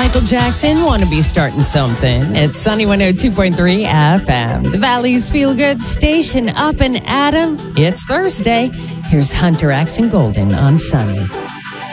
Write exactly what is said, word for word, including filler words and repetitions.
Michael Jackson, Wanna Be Starting Something. It's Sunny one oh two point three F M. The Valley's Feel Good Station up and Adam. It's Thursday. Here's Hunter X and Golden on Sunny.